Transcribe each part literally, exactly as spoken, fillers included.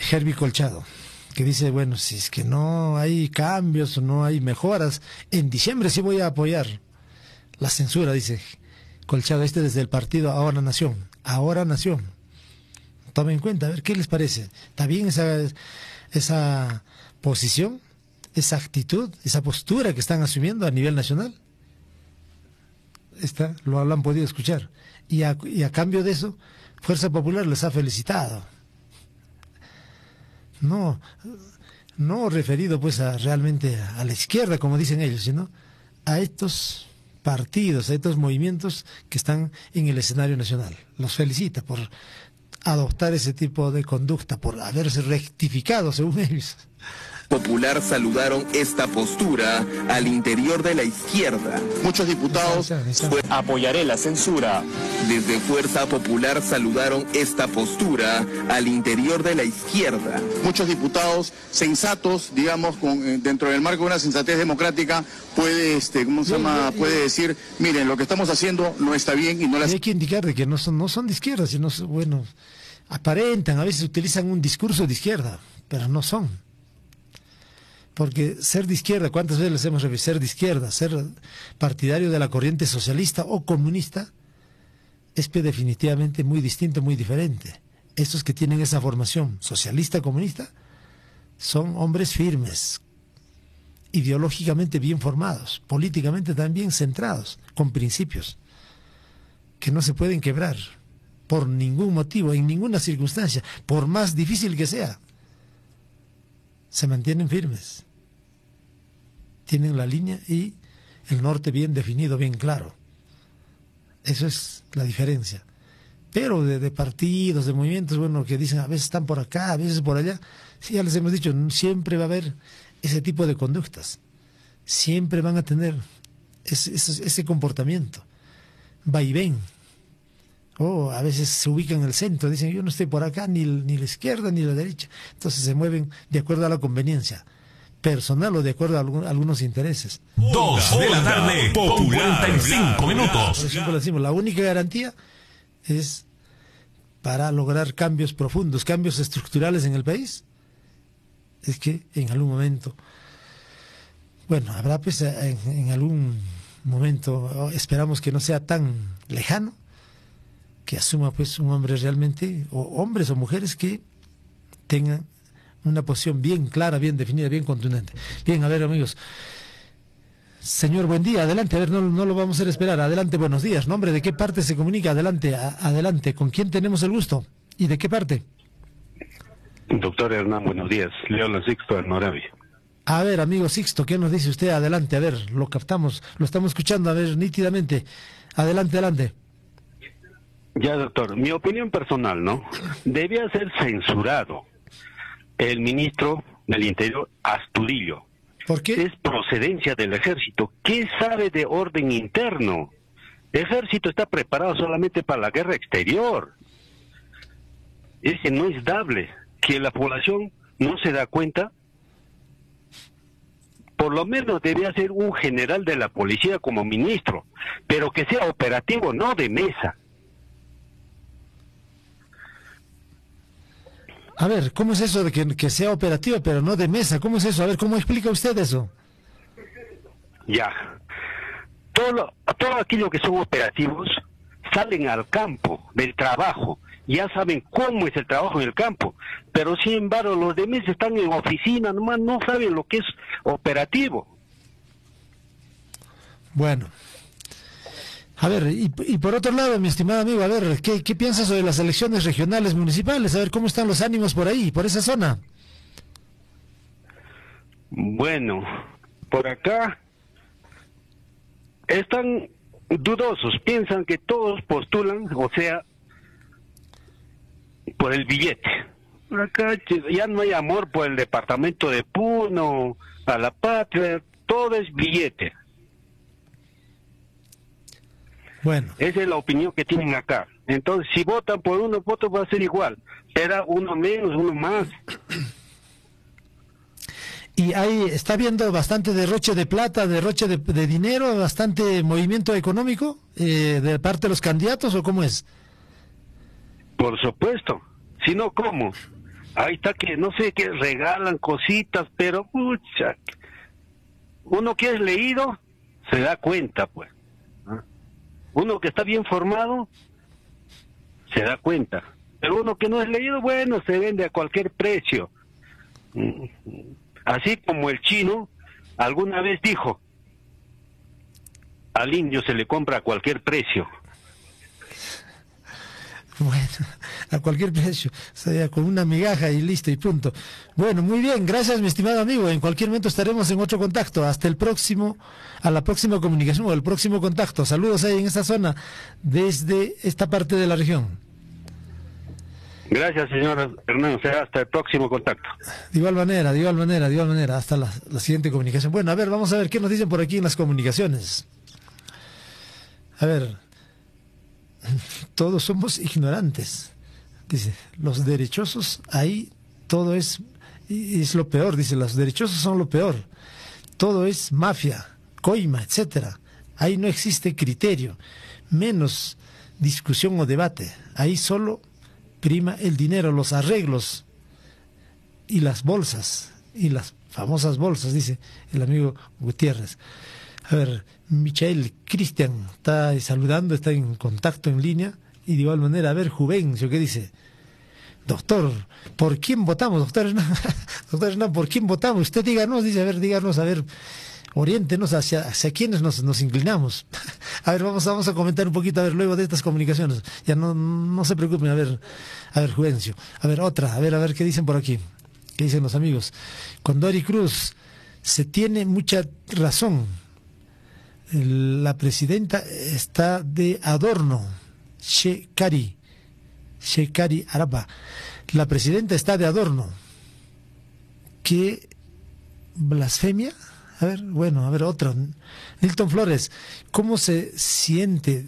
Herbie Colchado, que dice, bueno, si es que no hay cambios, no hay mejoras, en diciembre sí voy a apoyar la censura, dice Colchado, este desde el partido Ahora Nación, Ahora Nación. Tomen en cuenta, a ver, ¿qué les parece? ¿Está bien esa, esa posición, esa actitud, esa postura que están asumiendo a nivel nacional? Esta, lo, lo han podido escuchar. Y a, y a cambio de eso, Fuerza Popular les ha felicitado. No, no referido pues a realmente a la izquierda, como dicen ellos, sino a estos partidos, a estos movimientos que están en el escenario nacional. Los felicita por adoptar ese tipo de conducta, por haberse rectificado, según ellos. Popular saludaron esta postura al interior de la izquierda. Muchos diputados fue... apoyaré la censura. Desde Fuerza Popular saludaron esta postura al interior de la izquierda. Muchos diputados sensatos, digamos, con, eh, dentro del marco de una sensatez democrática, puede, este, ¿cómo se llama? Puede decir, miren, lo que estamos haciendo no está bien y no las... Hay que indicar de que no son, no son de izquierda, sino, bueno, aparentan, a veces utilizan un discurso de izquierda, pero no son. Porque ser de izquierda, ¿cuántas veces les hemos referido? Ser de izquierda, ser partidario de la corriente socialista o comunista, es definitivamente muy distinto, muy diferente. Estos que tienen esa formación socialista, comunista, son hombres firmes, ideológicamente bien formados, políticamente también centrados, con principios, que no se pueden quebrar por ningún motivo, en ninguna circunstancia, por más difícil que sea. Se mantienen firmes, tienen la línea y el norte bien definido, bien claro. Eso es la diferencia. Pero de, de partidos, de movimientos, bueno, que dicen a veces están por acá, a veces por allá, sí, ya les hemos dicho, siempre va a haber ese tipo de conductas, siempre van a tener ese, ese, ese comportamiento, va y ven. O a veces se ubican en el centro, dicen yo no estoy por acá, ni, ni la izquierda ni la derecha. Entonces se mueven de acuerdo a la conveniencia personal o de acuerdo a algún, algunos intereses. Dos de la tarde, cuarenta y cinco minutos. Por ejemplo, decimos, la única garantía es para lograr cambios profundos, cambios estructurales en el país, es que en algún momento, bueno, habrá pues en, en algún momento, esperamos que no sea tan lejano, que asuma pues un hombre realmente, o hombres o mujeres que tengan una posición bien clara, bien definida, bien contundente. Bien, a ver amigos, señor, buen día, adelante, a ver, no, no lo vamos a hacer esperar, adelante, buenos días, nombre, ¿de qué parte se comunica? Adelante, a, adelante, ¿con quién tenemos el gusto? ¿Y de qué parte? Doctor Hernán, buenos días, León Sixto de Moravia. A ver, amigo Sixto, ¿qué nos dice usted? Adelante, a ver, lo captamos, lo estamos escuchando, a ver, nítidamente, adelante, adelante. Ya, doctor, mi opinión personal, ¿no? Debía ser censurado el ministro del Interior, Astudillo. ¿Por qué? Es procedencia del ejército. ¿Qué sabe de orden interno? El ejército está preparado solamente para la guerra exterior. Ese no es dable. Que la población no se da cuenta. Por lo menos debía ser un general de la policía como ministro, pero que sea operativo, no de mesa. A ver, ¿cómo es eso de que, que sea operativo pero no de mesa? ¿Cómo es eso? A ver, ¿cómo explica usted eso? Ya. Todo, lo, todo aquello que son operativos salen al campo del trabajo. Ya saben cómo es el trabajo en el campo. Pero sin embargo, los demás están en oficina, nomás no saben lo que es operativo. Bueno. A ver, y, y por otro lado, mi estimado amigo, a ver, ¿qué, qué piensas sobre las elecciones regionales municipales? A ver, ¿cómo están los ánimos por ahí, por esa zona? Bueno, por acá están dudosos, piensan que todos postulan, o sea, por el billete. Por acá ya no hay amor por el departamento de Puno, a la patria, todo es billete. Bueno. Esa es la opinión que tienen acá. Entonces, si votan por uno, voto va a ser igual. Será uno menos, uno más. Y ahí está habiendo bastante derroche de plata, derroche de, de dinero, bastante movimiento económico eh, de parte de los candidatos, ¿o cómo es? Por supuesto. Si no, ¿cómo? ahí está que no sé qué regalan cositas, pero pucha, uno que es leído se da cuenta, pues. ¿Ah? Uno que está bien formado se da cuenta, pero uno que no es leído, bueno, se vende a cualquier precio. Así como el chino alguna vez dijo, al indio se le compra a cualquier precio. Bueno, a cualquier precio, o sea, con una migaja y listo y punto. Bueno, muy bien, gracias mi estimado amigo. En cualquier momento estaremos en otro contacto. Hasta el próximo, a la próxima comunicación o el próximo contacto. Saludos ahí en esta zona, desde esta parte de la región. Gracias, señor Hernán. Será hasta el próximo contacto. De igual manera, de igual manera, de igual manera, hasta la, la siguiente comunicación. Bueno, a ver, vamos a ver qué nos dicen por aquí en las comunicaciones. A ver, todos somos ignorantes. Dice, los derechosos, ahí todo es, es lo peor. Dice, los derechosos son lo peor. Todo es mafia, coima, etcétera. Ahí no existe criterio, menos discusión o debate. Ahí solo prima el dinero, los arreglos y las bolsas, y las famosas bolsas, dice el amigo Gutiérrez. A ver, Michael Cristian está saludando, está en contacto en línea, y de igual manera, a ver, Juvencio, ¿qué dice? Doctor, ¿por quién votamos, doctor Hernán? Doctor Hernán, ¿por quién votamos? Usted díganos, dice, a ver, díganos, a ver, oriéntenos hacia, hacia quiénes nos, nos inclinamos. A ver, vamos, vamos a comentar un poquito, a ver, luego de estas comunicaciones. Ya no, no se preocupen, a ver, a ver, Juvencio. A ver, otra, a ver, a ver, ¿qué dicen por aquí? ¿Qué dicen los amigos? Con Dori Cruz, se tiene mucha razón. La presidenta está de adorno. Shekari, Shekari Araba. La presidenta está de adorno. ¿Qué blasfemia? A ver, bueno, a ver, otro. Nilton Flores, ¿cómo se siente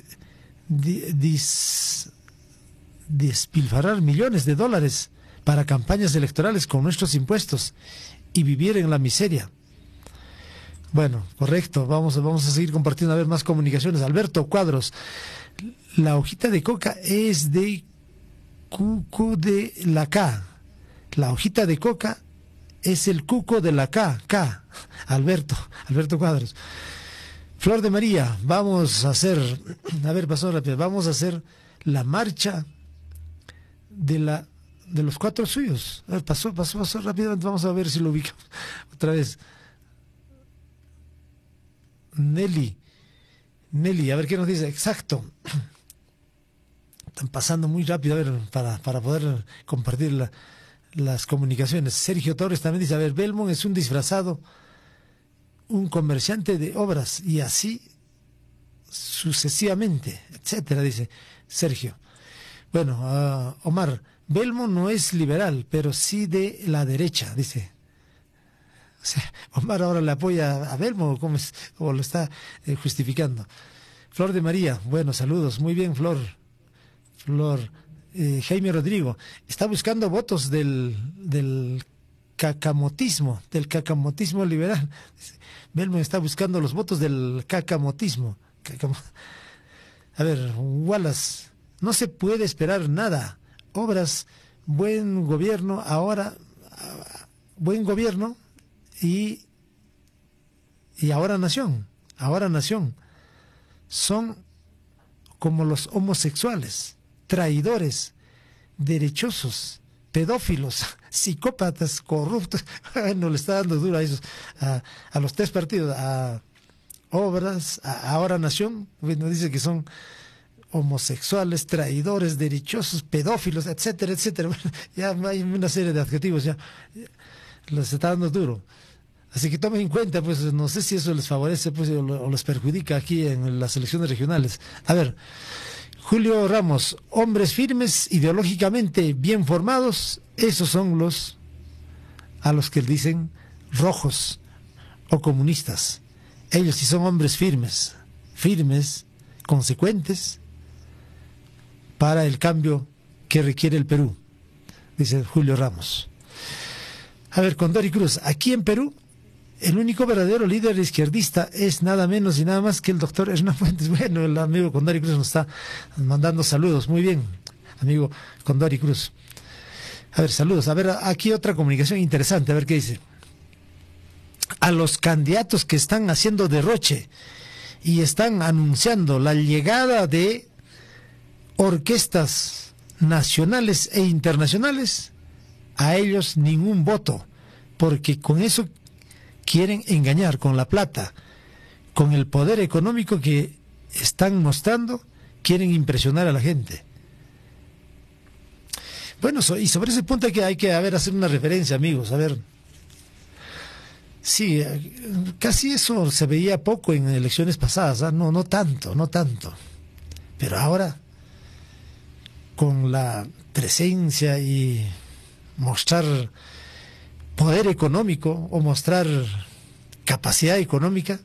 dis, despilfarrar millones de dólares para campañas electorales con nuestros impuestos y vivir en la miseria? Bueno, correcto, vamos, vamos a seguir compartiendo, a ver, más comunicaciones. Alberto Cuadros, la hojita de coca es de cuco de la K. La hojita de coca es el cuco de la K, K. Alberto, Alberto Cuadros. Flor de María, vamos a hacer, a ver, pasó rápido, vamos a hacer la marcha de la de los cuatro suyos. A ver, pasó, pasó, pasó rápidamente, vamos a ver si lo ubicamos otra vez. Nelly, Nelly, a ver qué nos dice. Exacto. Están pasando muy rápido, a ver, para, para poder compartir la, las comunicaciones. Sergio Torres también dice, a ver, Belmont es un disfrazado, un comerciante de obras, y así sucesivamente, etcétera, dice Sergio. Bueno, uh, Omar, Belmont no es liberal, pero sí de la derecha, dice. O sea, Omar ahora le apoya a Belmont, ¿cómo es? O lo está eh, justificando. Flor de María, bueno, saludos, muy bien, Flor. Flor, eh, Jaime Rodrigo, está buscando votos del, del cacamotismo, del cacamotismo liberal. Belmont está buscando los votos del cacamotismo. Cacam... A ver, Wallace, no se puede esperar nada. Obras, buen gobierno, ahora, buen gobierno. Y, y ahora nación, ahora nación, son como los homosexuales, traidores, derechosos, pedófilos, psicópatas, corruptos. No le está dando duro a esos, a, a los tres partidos, a Obras, a Ahora Nación. Bueno, dice que son homosexuales, traidores, derechosos, pedófilos, etcétera, etcétera. Bueno, ya hay una serie de adjetivos, ya, ya les está dando duro. Así que tomen en cuenta, pues no sé si eso les favorece, pues, o, o les perjudica aquí en las elecciones regionales. A ver, Julio Ramos, hombres firmes, ideológicamente bien formados, esos son los a los que dicen rojos o comunistas. Ellos sí son hombres firmes, firmes, consecuentes para el cambio que requiere el Perú, dice Julio Ramos. A ver, con Dori Cruz, aquí en Perú, el único verdadero líder izquierdista es nada menos y nada más que el doctor Hernán Fuentes. Bueno, el amigo Condori Cruz nos está mandando saludos. Muy bien, amigo Condori Cruz. A ver, saludos. A ver, aquí otra comunicación interesante, a ver qué dice. A los candidatos que están haciendo derroche y están anunciando la llegada de orquestas nacionales e internacionales, a ellos ningún voto, porque con eso quieren engañar, con la plata, con el poder económico que están mostrando, quieren impresionar a la gente. Bueno, so, y sobre ese punto hay que, hay que a ver, hacer una referencia, amigos, a ver. Sí, casi eso se veía poco en elecciones pasadas, ¿eh? no, no tanto, no tanto. Pero ahora, con la presencia y mostrar poder económico o mostrar capacidad económica,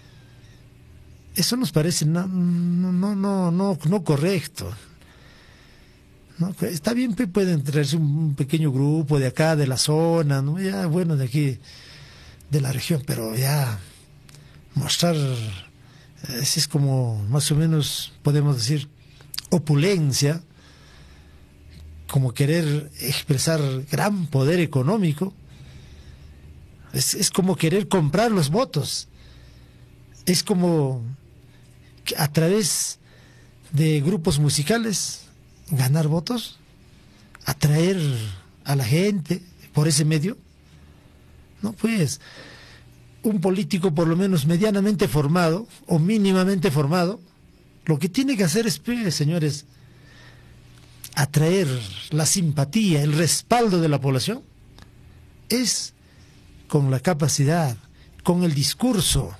eso nos parece no, no, no, no, no, no correcto. ¿No? Está bien, pueden traerse un pequeño grupo de acá, de la zona, ¿no? Ya, bueno, de aquí, de la región, pero ya mostrar, ese es como más o menos, podemos decir, opulencia, como querer expresar gran poder económico, es, es como querer comprar los votos, es como a través de grupos musicales ganar votos, atraer a la gente por ese medio. No, pues, un político por lo menos medianamente formado o mínimamente formado, lo que tiene que hacer es, pues, señores, atraer la simpatía, el respaldo de la población, es con la capacidad, con el discurso,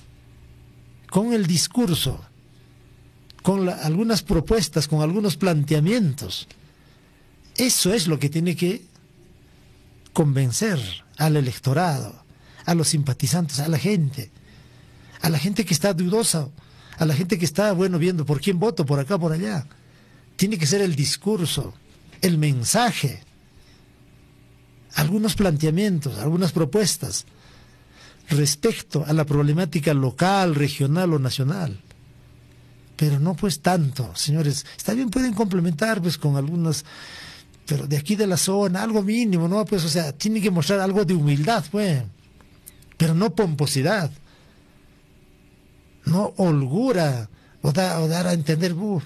con el discurso, con la, algunas propuestas, con algunos planteamientos. Eso es lo que tiene que convencer al electorado, a los simpatizantes, a la gente, a la gente que está dudosa, a la gente que está, bueno, viendo por quién voto, por acá, por allá. Tiene que ser el discurso, el mensaje, algunos planteamientos, algunas propuestas respecto a la problemática local, regional o nacional. Pero no pues tanto, señores. Está bien, pueden complementar pues con algunas, pero de aquí de la zona, algo mínimo, ¿no? Pues, o sea, tienen que mostrar algo de humildad, pues, pero no pomposidad, no holgura, o, da, o dar a entender, uh,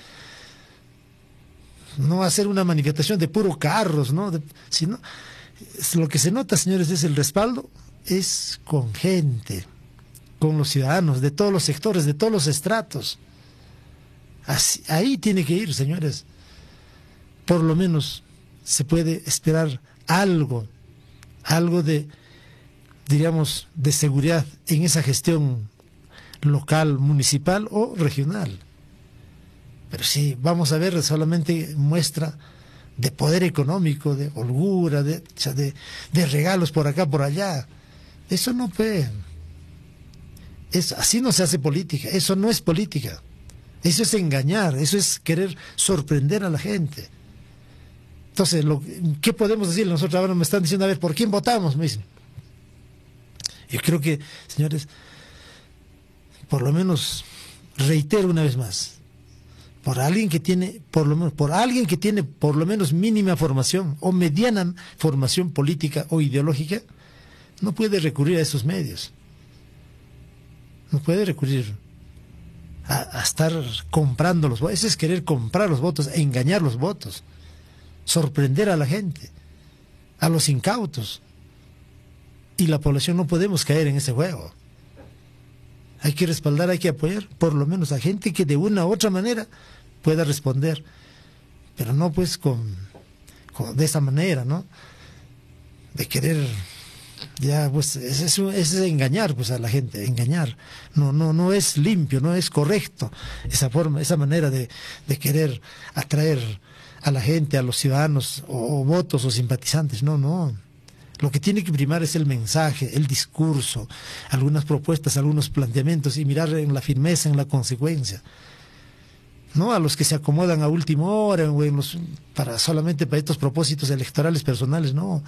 no hacer una manifestación de puro carros, ¿no? De, sino, lo que se nota, señores, es el respaldo, es con gente, con los ciudadanos, de todos los sectores, de todos los estratos. Así, ahí tiene que ir, señores. Por lo menos se puede esperar algo, algo de, diríamos, de seguridad en esa gestión local, municipal o regional. Pero sí, vamos a ver, solamente muestra de poder económico, de holgura, de, o sea, de, de regalos por acá, por allá. Eso no puede. Es, así no se hace política, eso no es política. Eso es engañar, eso es querer sorprender a la gente. Entonces, lo, ¿qué podemos decir? Nosotros ahora me están diciendo, a ver, ¿por quién votamos? Me dicen. Yo creo que, señores, por lo menos, reitero una vez más, por alguien que tiene, por lo menos, por alguien que tiene por lo menos mínima formación o mediana formación política o ideológica, no puede recurrir a esos medios. No puede recurrir a, a estar comprando los votos. Eso es querer comprar los votos, engañar los votos, sorprender a la gente, a los incautos. Y la población no podemos caer en ese juego. Hay que respaldar, hay que apoyar, por lo menos a gente que de una u otra manera pueda responder, pero no pues con, con de esa manera, ¿no? De querer, ya pues es, es, es engañar pues a la gente, engañar. No, no, no es limpio, no es correcto esa forma, esa manera de, de querer atraer a la gente, a los ciudadanos, o, o votos o simpatizantes. No, no. Lo que tiene que primar es el mensaje, el discurso, algunas propuestas, algunos planteamientos, y mirar en la firmeza, en la consecuencia. No a los que se acomodan a última hora o en los, para solamente para estos propósitos electorales personales, no.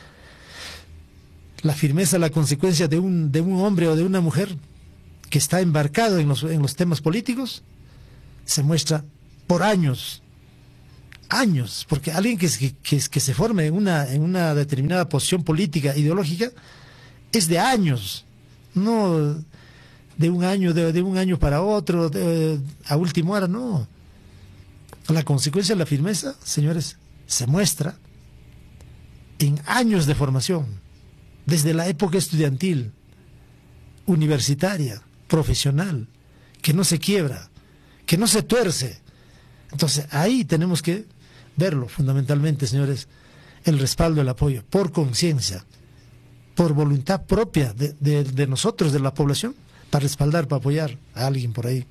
La firmeza, la consecuencia de un, de un hombre o de una mujer que está embarcado en los, en los temas políticos se muestra por años años, porque alguien que, que, que, que se forme en una, en una determinada posición política, ideológica, es de años, no de un año, de, de un año para otro, de, a última hora, no. La consecuencia de la firmeza, señores, se muestra en años de formación, desde la época estudiantil, universitaria, profesional, que no se quiebra, que no se tuerce. Entonces, ahí tenemos que verlo fundamentalmente, señores, el respaldo, el apoyo, por conciencia, por voluntad propia de, de, de nosotros, de la población, para respaldar, para apoyar a alguien por ahí.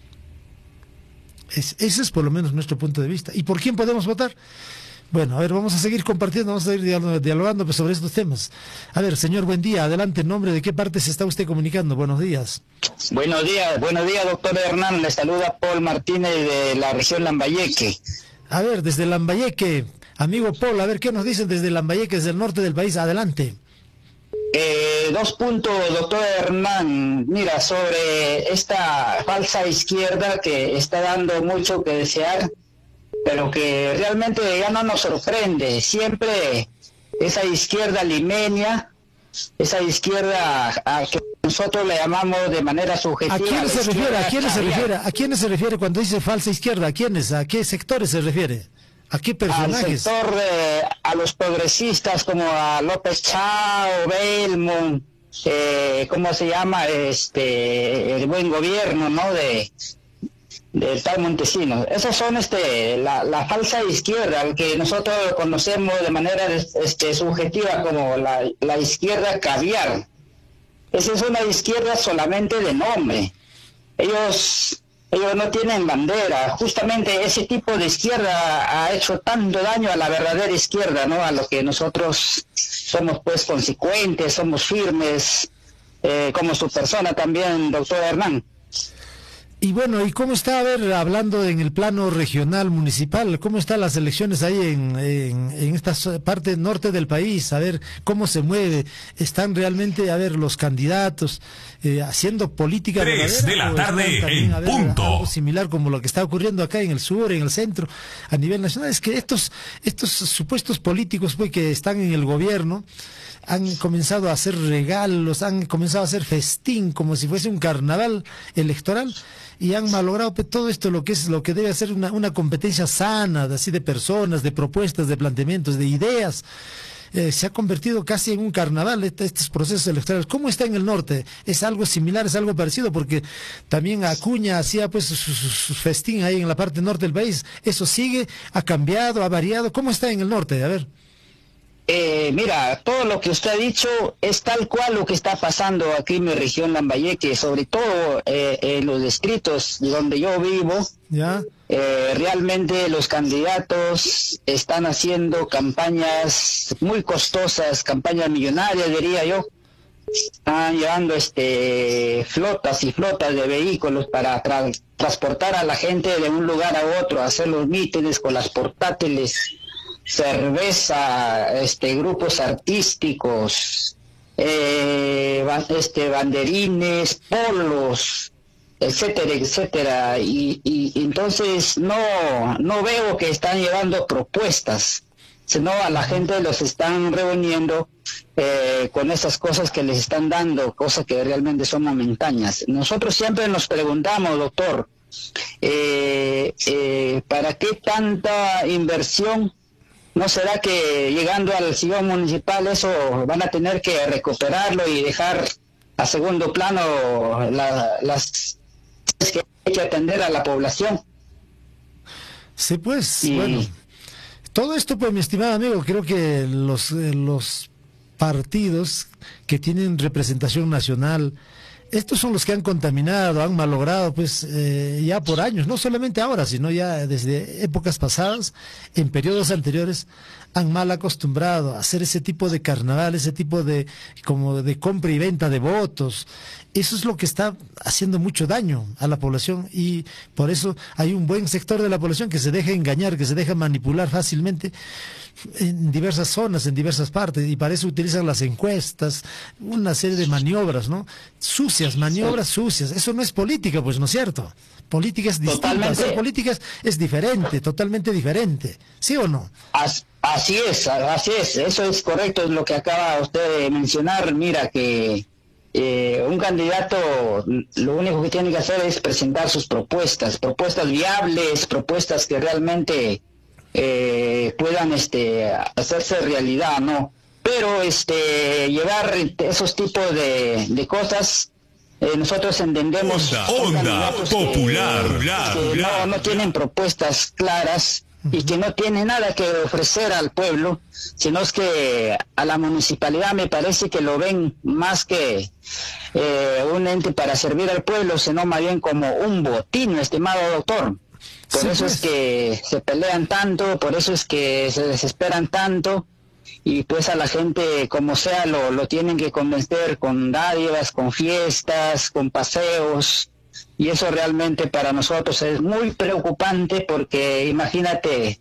Es, ese es por lo menos nuestro punto de vista. ¿Y por quién podemos votar? Bueno, a ver, vamos a seguir compartiendo, vamos a seguir dialogando pues, sobre estos temas. A ver, señor, buen día, adelante, en nombre de qué parte se está usted comunicando. Buenos días. Buenos días, buenos días, doctor Hernán, le saluda Paul Martínez de la región Lambayeque. A ver, desde Lambayeque, amigo Paul, a ver, ¿qué nos dicen desde Lambayeque, desde el norte del país? Adelante. Eh, dos puntos, doctor Hernán. Mira, sobre esta falsa izquierda que está dando mucho que desear, pero que realmente ya no nos sorprende. Siempre esa izquierda limeña, esa izquierda a que nosotros le llamamos de manera subjetiva. ¿A quiénes se refiere? ¿A quiénes se refiere? ¿A quiénes se refiere cuando dice falsa izquierda? ¿A quiénes? ¿A qué sectores se refiere? ¿A qué personajes? Al sector de, a los progresistas como a López Chao, Belmont, eh, ¿cómo se llama? Este, el buen gobierno, ¿no? De del tal Montesinos. Esos son este la, la falsa izquierda, al que nosotros conocemos de manera este subjetiva como la, la izquierda caviar. Esa es una izquierda solamente de nombre. Ellos ellos no tienen bandera. Justamente ese tipo de izquierda ha hecho tanto daño a la verdadera izquierda, ¿no? A lo que nosotros somos pues consecuentes, somos firmes, eh, como su persona también, doctor Hernán. Y bueno, ¿y cómo está, a ver, hablando en el plano regional, municipal, cómo están las elecciones ahí en, en, en esta parte norte del país? A ver, ¿cómo se mueve? ¿Están realmente, a ver, los candidatos eh, haciendo política Tres de la tarde también, en a ver, punto. algo similar como lo que está ocurriendo acá en el sur, en el centro, a nivel nacional? Es que estos, estos supuestos políticos pues, que están en el gobierno han comenzado a hacer regalos, han comenzado a hacer festín como si fuese un carnaval electoral y han malogrado pues, todo esto, lo que es lo que debe ser una, una competencia sana, de, así de personas, de propuestas, de planteamientos, de ideas. Eh, se ha convertido casi en un carnaval este, estos procesos electorales. ¿Cómo está en el norte? ¿Es algo similar, es algo parecido? Porque también Acuña hacía pues su, su, su festín ahí en la parte norte del país. ¿Eso sigue? ¿Ha cambiado? ¿Ha variado? ¿Cómo está en el norte? A ver. Eh, mira, todo lo que usted ha dicho es tal cual lo que está pasando aquí en mi región Lambayeque, sobre todo eh, en los distritos donde yo vivo. ¿Ya? Eh, realmente los candidatos están haciendo campañas muy costosas, campañas millonarias, diría yo. Están llevando este flotas y flotas de vehículos para tra transportar a la gente de un lugar a otro, hacer los mítines con las portátiles, cerveza, este grupos artísticos, eh, este banderines, polos, etcétera, etcétera, y, y, y entonces no no veo que están llevando propuestas, sino a la gente los están reuniendo eh, con esas cosas que les están dando, cosas que realmente son momentáneas. Nosotros siempre nos preguntamos, doctor, eh, eh, ¿para qué tanta inversión? ¿No será que llegando al sillón municipal eso van a tener que recuperarlo y dejar a segundo plano la, las que hay que atender a la población? Sí, pues, y... bueno, todo esto, pues, mi estimado amigo, creo que los, los partidos que tienen representación nacional, estos son los que han contaminado, han malogrado, pues, eh, ya por años, no solamente ahora, sino ya desde épocas pasadas, en periodos anteriores, han mal acostumbrado a hacer ese tipo de carnaval, ese tipo de, como de compra y venta de votos. Eso es lo que está haciendo mucho daño a la población y por eso hay un buen sector de la población que se deja engañar, que se deja manipular fácilmente en diversas zonas, en diversas partes, y para eso utilizan las encuestas, una serie de maniobras, ¿no? Sus sucias, maniobras sucias. Eso no es política, pues, ¿no es cierto? Política es distinta, hacer política es, es diferente, totalmente diferente, ¿sí o no? As, así es, así es, eso es correcto, es lo que acaba usted de mencionar. Mira que eh, un candidato lo único que tiene que hacer es presentar sus propuestas, propuestas viables, propuestas que realmente eh, puedan este hacerse realidad, ¿no? Pero este llevar esos tipos de, de cosas, eh, nosotros entendemos Onda, onda popular, que, bla, que bla. No, no tienen propuestas claras y que no tienen nada que ofrecer al pueblo, sino es que a la municipalidad me parece que lo ven más que eh, un ente para servir al pueblo, sino más bien como un botín, estimado doctor. Por Sí, eso pues. es que se pelean tanto, por eso es que se desesperan tanto, y pues a la gente como sea lo, lo tienen que convencer con dádivas, con fiestas, con paseos, y eso realmente para nosotros es muy preocupante, porque imagínate,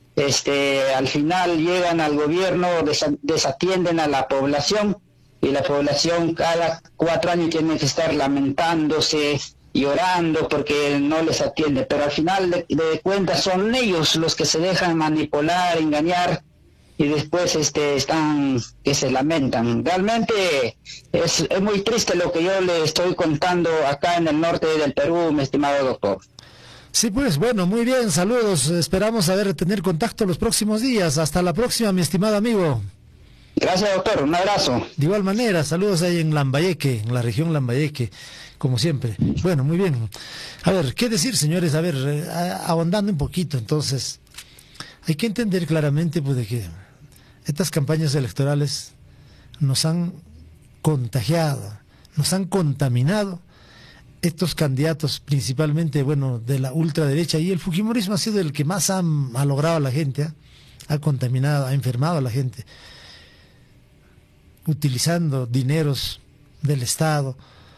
este al final llegan al gobierno, desa- desatienden a la población, y la población cada cuatro años tiene que estar lamentándose, llorando porque no les atiende, pero al final de, de cuentas son ellos los que se dejan manipular, engañar, y después este están que se lamentan. Realmente es, es muy triste lo que yo le estoy contando acá en el norte del Perú, mi estimado doctor. Sí, pues, bueno, muy bien, saludos. Esperamos haber tener contacto los próximos días. Hasta la próxima, mi estimado amigo. Gracias, doctor, un abrazo. De igual manera, saludos ahí en Lambayeque, en la región Lambayeque, como siempre. Bueno, muy bien. A ver, ¿qué decir, señores? A ver, eh, ahondando un poquito, entonces, hay que entender claramente, pues, de que estas campañas electorales nos han contagiado, nos han contaminado estos candidatos, principalmente, bueno, de la ultraderecha, y el fujimorismo ha sido el que más ha malogrado a la gente, ¿eh? Ha contaminado, ha enfermado a la gente, utilizando dineros del Estado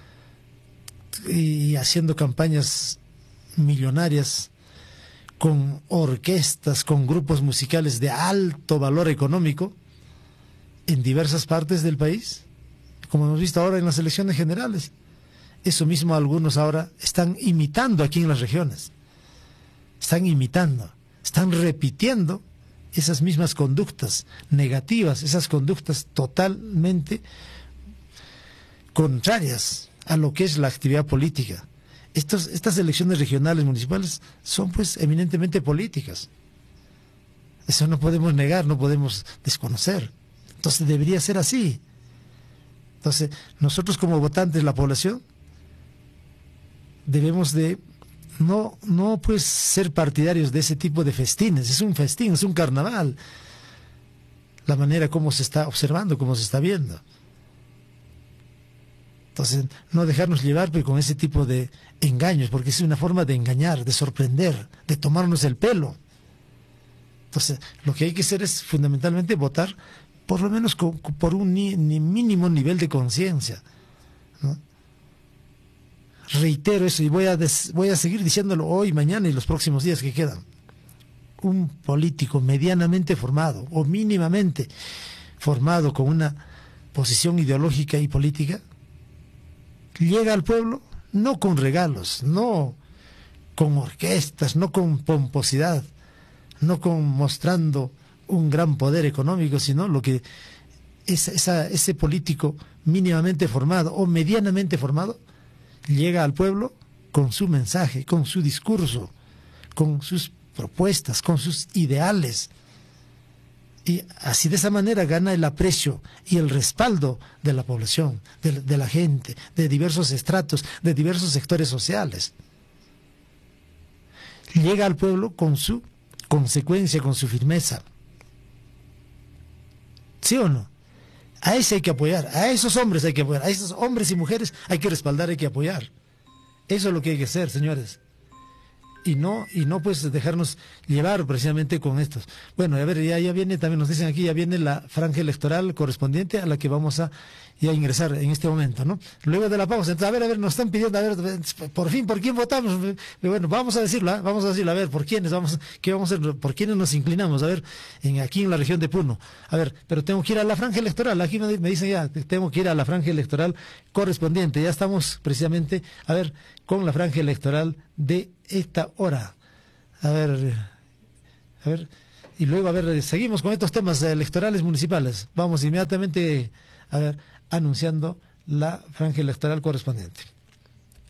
y haciendo campañas millonarias con orquestas, con grupos musicales de alto valor económico en diversas partes del país, como hemos visto ahora en las elecciones generales. Eso mismo algunos ahora están imitando aquí en las regiones, están imitando, están repitiendo esas mismas conductas negativas, esas conductas totalmente contrarias a lo que es la actividad política. Estos, estas elecciones regionales municipales son pues eminentemente políticas. Eso no podemos negar, no podemos desconocer. Entonces debería ser así. Entonces nosotros como votantes, la población, debemos de no, no pues ser partidarios de ese tipo de festines. Es un festín, es un carnaval. La manera como se está observando, como se está viendo. Entonces, no dejarnos llevar pues, con ese tipo de engaños, porque es una forma de engañar, de sorprender, de tomarnos el pelo. Entonces, lo que hay que hacer es fundamentalmente votar por lo menos con, por un ni, ni mínimo nivel de conciencia, ¿no? Reitero eso y voy a, des, voy a seguir diciéndolo hoy, mañana y los próximos días que quedan. Un político medianamente formado o mínimamente formado con una posición ideológica y política llega al pueblo no con regalos, no con orquestas, no con pomposidad, no con mostrando un gran poder económico, sino lo que es esa, ese político mínimamente formado o medianamente formado llega al pueblo con su mensaje, con su discurso, con sus propuestas, con sus ideales. Y así de esa manera gana el aprecio y el respaldo de la población, de, de la gente, de diversos estratos, de diversos sectores sociales. Llega al pueblo con su consecuencia, con su firmeza. ¿Sí o no? A ese hay que apoyar, a esos hombres hay que apoyar, a esos hombres y mujeres hay que respaldar, hay que apoyar. Eso es lo que hay que hacer, señores. y no y no pues dejarnos llevar precisamente con estos. Bueno, a ver, ya, ya viene, también nos dicen aquí, ya viene la franja electoral correspondiente a la que vamos a ya ingresar en este momento, ¿no? Luego de la pausa, entonces, a ver, a ver, nos están pidiendo, a ver, por fin, ¿por quién votamos? Bueno, vamos a decirlo, ¿eh? Vamos a decirlo, a ver, ¿por quiénes vamos, qué vamos a hacer, por quiénes nos inclinamos? A ver, en, aquí en la región de Puno, a ver, pero tengo que ir a la franja electoral, aquí me, me dicen ya, tengo que ir a la franja electoral correspondiente, ya estamos precisamente, a ver, con la franja electoral de esta hora, a ver, a ver, y luego, a ver, seguimos con estos temas electorales municipales, vamos inmediatamente, a ver, anunciando la franja electoral correspondiente.